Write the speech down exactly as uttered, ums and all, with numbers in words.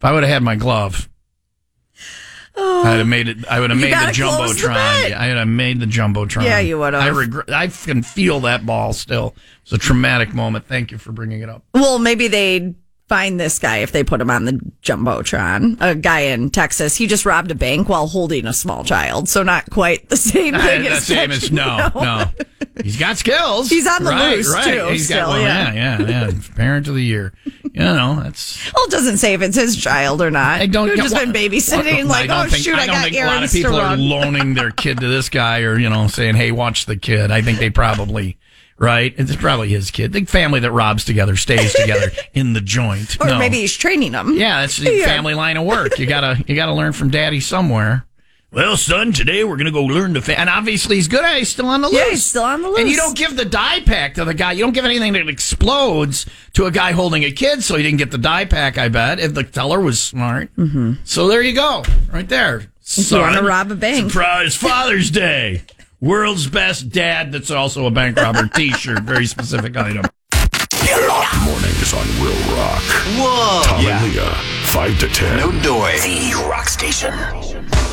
I would have had my glove. Oh, I'd have made it. I would have made the jumbotron. The I would have made the jumbotron. Yeah, you would have. I regret. I can feel that ball still. It's a traumatic moment. Thank you for bringing it up. Well, maybe they'd find this guy if they put him on the jumbotron. A guy in Texas. He just robbed a bank while holding a small child. So not quite the same thing. Not as the same as no, no. He's got skills. He's on the right, loose right. too. He's still, got well, yeah. yeah, yeah, yeah. Parent of the year. You know, that's. Well, it doesn't say if it's his child or not. I don't. You've just well, been babysitting. well, like, I oh think, shoot, I, I don't got think Aaron's a lot of people to are run. loaning their kid to this guy, or you know, saying, "Hey, watch the kid." I think they probably. Right? It's probably his kid. The family that robs together stays together in the joint. Or no. maybe he's training them. Yeah, that's the Yeah. family line of work. You gotta you gotta learn from daddy somewhere. Well, son, today we're gonna go learn the fa-. And obviously he's good at it. He's still on the loose. Yeah, he's still on the loose. And you don't give the die pack to the guy. You don't give anything that explodes to a guy holding a kid, so he didn't get the die pack, I bet, if the teller was smart. Mm-hmm. So there you go. Right there. If you want to rob a bank. Surprise Father's Day. World's best dad that's also a bank robber t-shirt. Very specific item. Mornings on Will Rock. Whoa. Tom Yeah. and Leah, five to ten. No doy. The Rock Station.